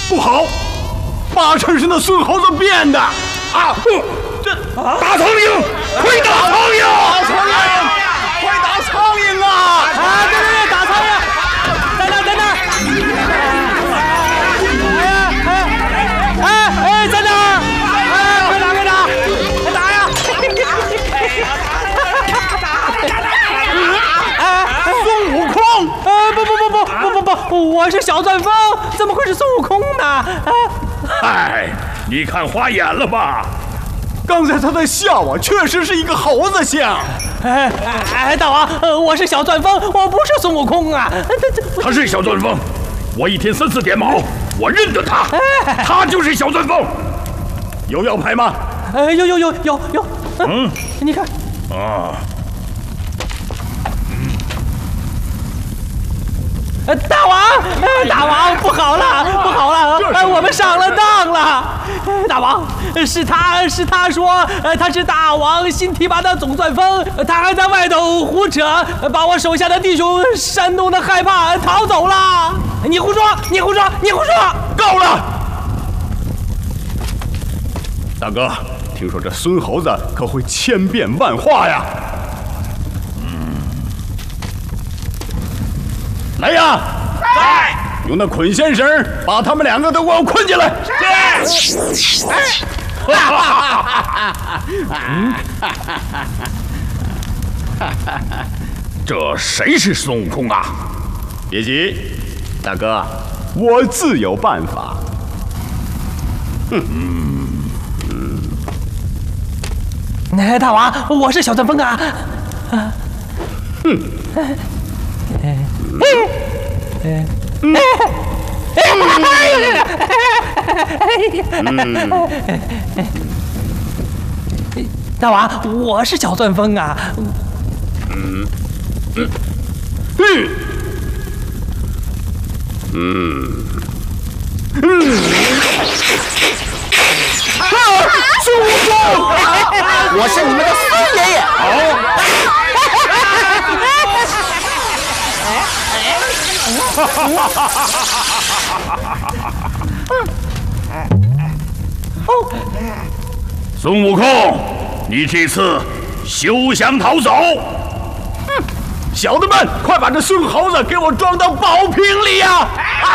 不好，8成是那孙猴子变的啊！这打苍蝇，快打苍蝇！ 打苍蝇，快打苍蝇啊！ 啊，对，打苍蝇，在那，在那。哎，在那儿！哎，快打，快打，快打呀！ 孙悟空！ 不，我是小钻风，怎么会是孙悟空呢？ 哎，你看花眼了吧？ 刚才他在笑我，确实是一个猴子像。 大王，我是小钻风，我不是孙悟空啊。 他是小钻风，我一天3次点卯，我认得他，他就是小钻风。 有要牌吗？ 有。你看。 啊。 大王，不好了，我们上了当了。大王，是他说他是大王新提拔的总钻风，他还在外头胡扯，把我手下的弟兄煽动的害怕逃走了。你胡说！ 够了！大哥，听说这孙猴子可会千变万化呀。来呀！ 在。 用那捆仙绳把他们2个都给我捆起来。 是。这谁是孙悟空啊？ 别急，大哥，我自有办法。 大王，我是小钻风啊。大王，我是小钻风啊。 孙悟空， 我是你们的孙爷爷。 孙悟空，你这次休想逃走！ 小子们，快把这孙猴子给我装到宝瓶里呀！